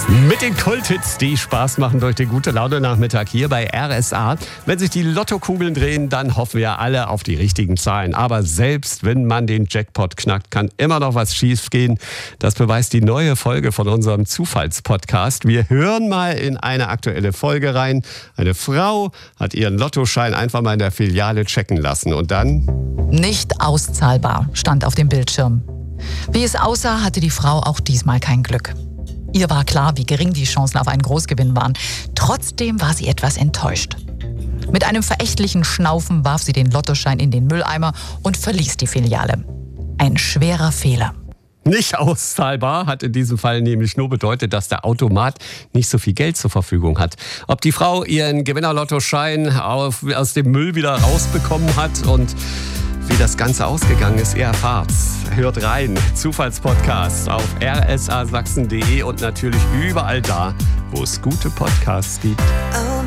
Mit den Kulthits, die Spaß machen durch den Gute-Laune-Nachmittag hier bei RSA. Wenn sich die Lottokugeln drehen, dann hoffen wir alle auf die richtigen Zahlen. Aber selbst wenn man den Jackpot knackt, kann immer noch was schiefgehen. Das beweist die neue Folge von unserem Zufallspodcast. Wir hören mal in eine aktuelle Folge rein. Eine Frau hat ihren Lottoschein einfach mal in der Filiale checken lassen. Und dann? Nicht auszahlbar, stand auf dem Bildschirm. Wie es aussah, hatte die Frau auch diesmal kein Glück. Ihr war klar, wie gering die Chancen auf einen Großgewinn waren. Trotzdem war sie etwas enttäuscht. Mit einem verächtlichen Schnaufen warf sie den Lottoschein in den Mülleimer und verließ die Filiale. Ein schwerer Fehler. Nicht auszahlbar hat in diesem Fall nämlich nur bedeutet, dass der Automat nicht so viel Geld zur Verfügung hat. Ob die Frau ihren Gewinnerlottoschein aus dem Müll wieder rausbekommen hat und wie das Ganze ausgegangen ist, ihr erfahrt's. Hört rein, Zufallspodcast auf rsasachsen.de und natürlich überall da, wo es gute Podcasts gibt.